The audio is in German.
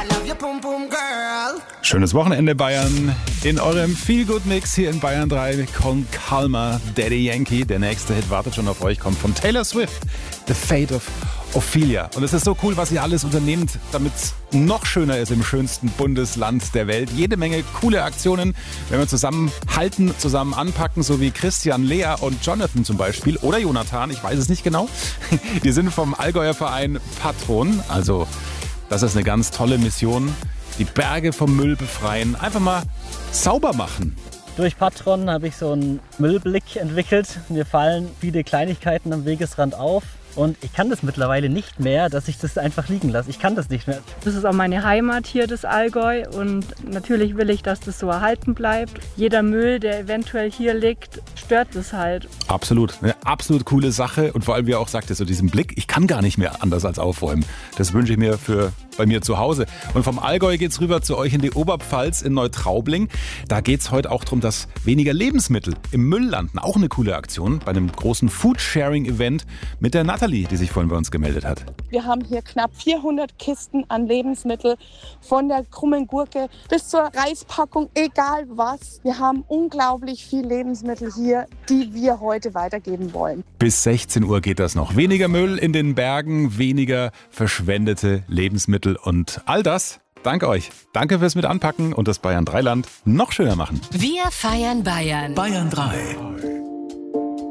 Schönes Wochenende, Bayern. In eurem Feel-Good-Mix hier in Bayern 3 kommt Calmer, Daddy Yankee. Der nächste Hit wartet schon auf euch, kommt von Taylor Swift, The Fate of Ophelia. Und es ist so cool, was ihr alles unternehmt, damit es noch schöner ist im schönsten Bundesland der Welt. Jede Menge coole Aktionen, wenn wir zusammenhalten, zusammen anpacken, so wie Christian, Lea und Jonathan zum Beispiel. Oder Jonathan, ich weiß es nicht genau. Die sind vom Allgäuer Verein Patron. Also das ist eine ganz tolle Mission. Die Berge vom Müll befreien, einfach mal sauber machen. Durch Patron habe ich so einen Müllblick entwickelt. Mir fallen viele Kleinigkeiten am Wegesrand auf. Und ich kann das mittlerweile nicht mehr, dass ich das einfach liegen lasse. Ich kann das nicht mehr. Das ist auch meine Heimat hier, das Allgäu. Und natürlich will ich, dass das so erhalten bleibt. Jeder Müll, der eventuell hier liegt, stört das halt. Absolut. Eine absolut coole Sache. Und vor allem, wie er auch sagte, so diesen Blick, ich kann gar nicht mehr anders als aufräumen. Das wünsche ich mir für bei mir zu Hause. Und vom Allgäu geht's rüber zu euch in die Oberpfalz in Neutraubling. Da geht's heute auch darum, dass weniger Lebensmittel im Müll landen. Auch eine coole Aktion bei einem großen Food-Sharing-Event mit der Nathalie, die sich vorhin bei uns gemeldet hat. Wir haben hier knapp 400 Kisten an Lebensmittel, von der krummen Gurke bis zur Reispackung, egal was. Wir haben unglaublich viel Lebensmittel hier, die wir heute weitergeben wollen. Bis 16 Uhr geht das noch. Weniger Müll in den Bergen, weniger verschwendete Lebensmittel und all das. Danke euch. Danke fürs mit anpacken und das Bayern 3 Land noch schöner machen. Wir feiern Bayern. Bayern 3.